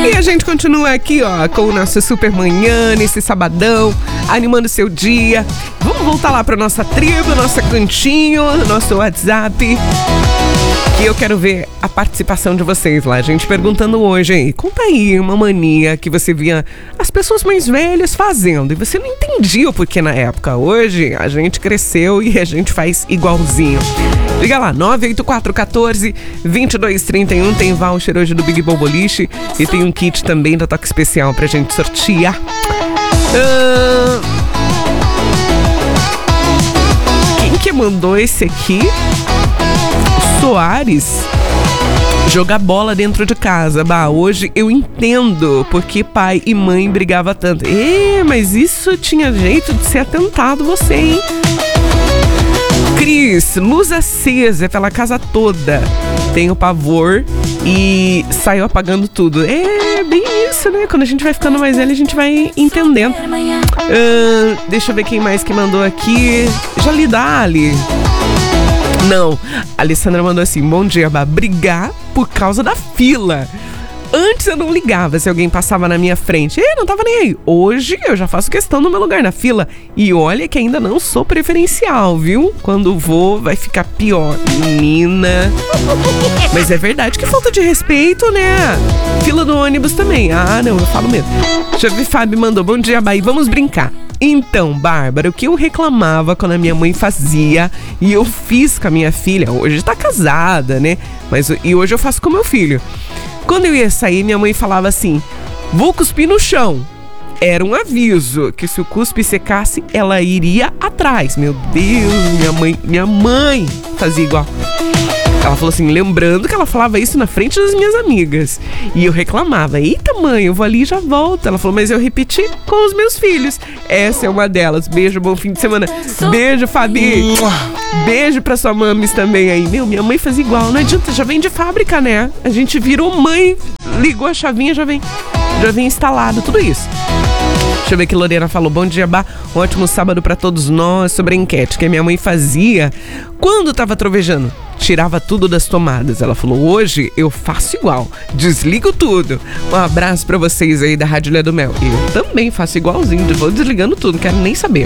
E a gente continua aqui, ó, com o nosso Super Manhã, nesse sabadão, animando seu dia. Vamos voltar lá pra nossa tribo, nosso cantinho, nosso WhatsApp. E eu quero ver a participação de vocês lá, gente, perguntando hoje aí. Conta aí uma mania que você via as pessoas mais velhas fazendo e você não entendia o porquê na época. Hoje a gente cresceu e a gente faz igualzinho. Liga lá, 98414-2231. Tem voucher hoje do Big Ball Boliche e tem um kit também da Toque Especial pra gente sortear. Quem que mandou esse aqui? Soares. Jogar bola dentro de casa. Bah, hoje eu entendo porque pai e mãe brigavam tanto. Mas isso tinha jeito de ser atentado você, hein? Cris, luz acesa pela casa toda. Tenho pavor e saiu apagando tudo. É bem isso, né? Quando a gente vai ficando mais velho, a gente vai entendendo. Deixa eu ver quem mais que mandou aqui. Já li Dali. Não, a Alessandra mandou assim: bom dia, Bá. Brigar por causa da fila. Antes eu não ligava se alguém passava na minha frente. Não tava nem aí. Hoje eu já faço questão do meu lugar na fila. E olha que ainda não sou preferencial, viu? Quando vou, vai ficar pior. Menina. Mas é verdade que falta de respeito, né? Fila do ônibus também. Não, eu falo mesmo. Deixa eu ver, Fábio mandou: bom dia, Bá. Vamos brincar. Então, Bárbara, o que eu reclamava quando a minha mãe fazia e eu fiz com a minha filha, hoje tá casada, né? E hoje eu faço com meu filho. Quando eu ia sair, minha mãe falava assim: vou cuspir no chão. Era um aviso que se o cuspe secasse, ela iria atrás. Meu Deus, minha mãe fazia igual. Ela falou assim, lembrando que ela falava isso na frente das minhas amigas. E eu reclamava: eita mãe, eu vou ali e já volto. Ela falou: mas eu repeti com os meus filhos. Essa é uma delas. Beijo, bom fim de semana. Beijo, Fabi. Beijo pra sua mamis também aí. Minha mãe fazia igual. Não adianta, já vem de fábrica, né? A gente virou mãe, ligou a chavinha, já vem instalado, tudo isso. Deixa eu ver que Lorena falou: bom dia, Bá. Um ótimo sábado pra todos nós. Sobre a enquete que a minha mãe fazia quando tava trovejando. Tirava tudo das tomadas. Ela falou: hoje eu faço igual. Desligo tudo. Um abraço pra vocês aí da Rádio Ilha do Mel. Eu também faço igualzinho. Vou desligando tudo, não quero nem saber.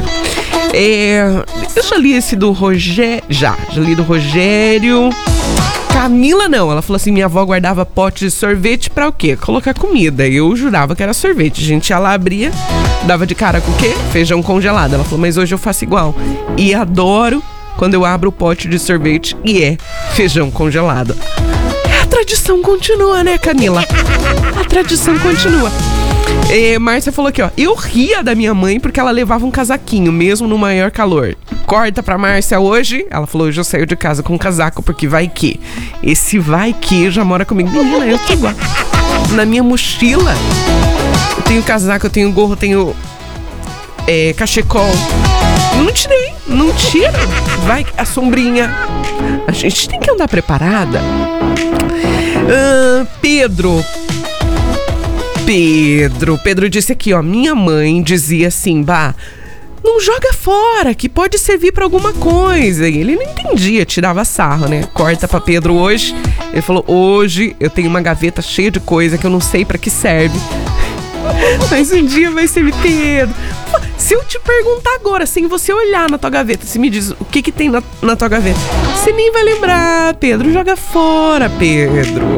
Eu já li esse do Rogério. Já li do Rogério. Camila não, ela falou assim: minha avó guardava pote de sorvete pra o quê? Colocar comida. Eu jurava que era sorvete. A gente ia lá, abria, dava de cara com o quê? Feijão congelado. Ela falou: mas hoje eu faço igual. E adoro quando eu abro o pote de sorvete e é feijão congelado. A tradição continua, né, Camila? A tradição continua. Márcia falou aqui, ó: eu ria da minha mãe porque ela levava um casaquinho, mesmo no maior calor. Corta pra Márcia hoje. Ela falou: hoje eu saio de casa com um casaco porque vai que. Esse vai que já mora comigo. Menina, eu tô igual. Na minha mochila eu tenho casaco, eu tenho gorro, eu tenho cachecol. Não tirei, não tira. Vai, a sombrinha. A gente tem que andar preparada. Pedro disse aqui, ó: minha mãe dizia assim: Bá, não joga fora, que pode servir pra alguma coisa. E ele não entendia, tirava sarro, né? Corta pra Pedro hoje. Ele falou: hoje eu tenho uma gaveta cheia de coisa que eu não sei pra que serve. Mas um dia vai servir. Pedro, se eu te perguntar agora, sem você olhar na tua gaveta, você me diz o que tem na tua gaveta, você nem vai lembrar. Pedro, joga fora, Pedro.